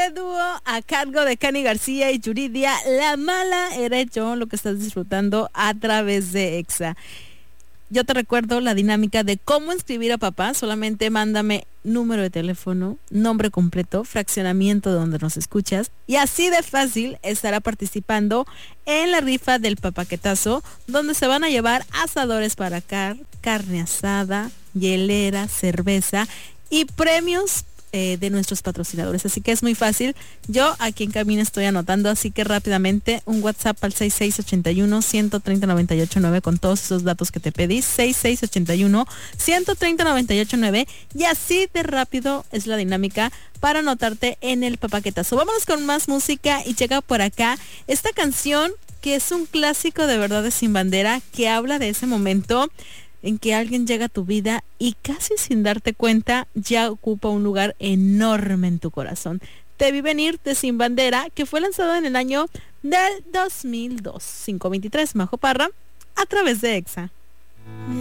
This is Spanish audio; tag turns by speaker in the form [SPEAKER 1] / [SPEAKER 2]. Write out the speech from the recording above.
[SPEAKER 1] Este dúo a cargo de Cani García y Yuridia, La Mala Era Yo, lo que estás disfrutando a través de Exa. Yo te recuerdo la dinámica de cómo inscribir a papá. Solamente mándame número de teléfono, nombre completo, fraccionamiento de donde nos escuchas, y así de fácil estará participando en la rifa del papaquetazo, donde se van a llevar asadores para carne asada, hielera, cerveza y premios de nuestros patrocinadores. Así que es muy fácil. Yo aquí en cabina estoy anotando, así que rápidamente un WhatsApp al 6681-130-989 con todos esos datos que te pedí, 6681-130-989, y así de rápido es la dinámica para anotarte en el papaquetazo. Vámonos con más música y llega por acá esta canción que es un clásico de verdad de Sin Bandera, que habla de ese momento en que alguien llega a tu vida y casi sin darte cuenta ya ocupa un lugar enorme en tu corazón. Te vi venir de Sin Bandera, que fue lanzado en el año del 2002. 523, Majo Parra, a través de Exa.